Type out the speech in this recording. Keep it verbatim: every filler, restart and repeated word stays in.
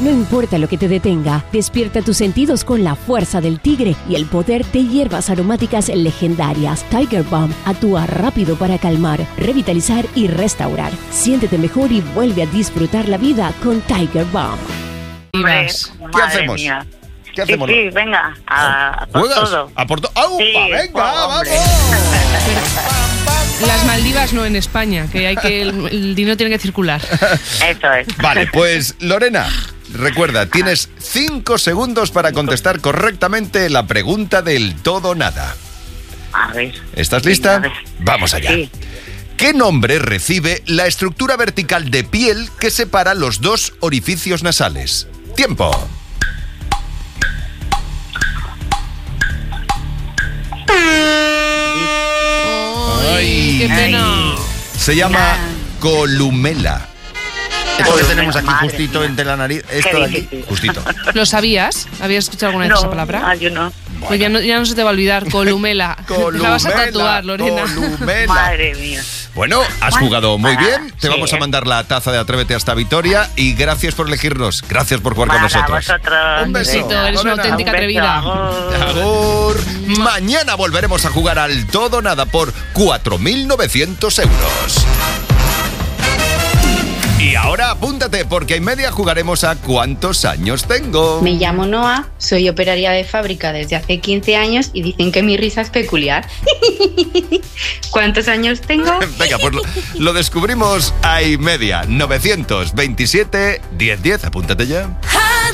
No importa lo que te detenga, despierta tus sentidos con la fuerza del tigre y el poder de hierbas aromáticas legendarias. Tiger Balm actúa rápido para calmar, revitalizar y restaurar. Siéntete mejor y vuelve a disfrutar la vida con Tiger Balm. Hombre, ¿Qué hacemos? mía. ¿Qué hacemos? Sí, sí, venga, a, a por ¿Juegas? todo. ¿A por todo? ¡Aupa! Sí, ¡Venga, hombre. vamos! Las Maldivas no en España, que hay que el, el dinero tiene que circular. Eso es. Vale, pues Lorena, recuerda, tienes cinco segundos para contestar correctamente la pregunta del todo o nada. A ver. ¿Estás Venga, lista? a ver. Vamos allá. Sí. ¿Qué nombre recibe la estructura vertical de piel que separa los dos orificios nasales? ¡Tiempo! Ay, qué pena. Se llama columela. Esto que tenemos aquí Madre justito mía. entre la nariz, esto Qué de aquí, difícil. justito. ¿Lo sabías? ¿Habías escuchado alguna vez No, esa palabra? ah, yo no. Pues ya no, ya no se te va a olvidar, columela. Te la vas a tatuar, Lorena. Columela. Madre mía. Bueno, has jugado muy bien. Te Sí, vamos a ¿eh? mandar la taza de Atrévete hasta Vitoria y gracias por elegirnos. Gracias por jugar con Para nosotros. vosotros. Un beso. Besito, eres una Lorena. auténtica Un beso, atrevida. agur. Agur. Mañana volveremos a jugar al todo o nada por cuatro mil novecientos euros. Y ahora apúntate, porque en media jugaremos a ¿cuántos años tengo? Me llamo Noa, soy operaria de fábrica desde hace quince años y dicen que mi risa es peculiar. ¿Cuántos años tengo? Venga, pues lo, lo descubrimos a y media. novecientos veintisiete, diez diez, apúntate ya.